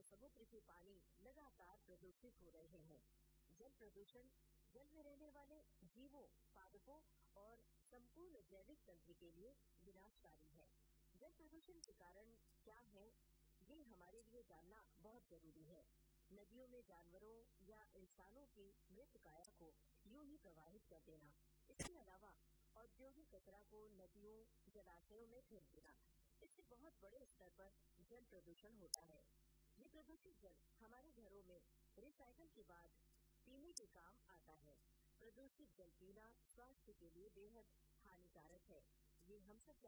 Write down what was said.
समुद्र के पानी लगातार प्रदूषित हो रहे हैं। जल प्रदूषण जल में रहने वाले जीवों, पादपों और संपूर्ण जैविक तंत्र के लिए विनाशकारी है। जल प्रदूषण के कारण क्या है, ये हमारे लिए जानना बहुत जरूरी है। नदियों में जानवरों या इंसानों की मृत काया को यूं ही प्रवाहित कर देना, इसके अलावा औद्योगिक कचरा को नदियों, जलाशयों में फेंक देना, इससे बहुत बड़े स्तर पर जल प्रदूषण होता है। ये प्रदूषित जल हमारे घरों में रिसाइकल के बाद पीने के काम आता है। प्रदूषित जल पीना स्वास्थ्य के लिए बेहद हानिकारक है। ये हम सब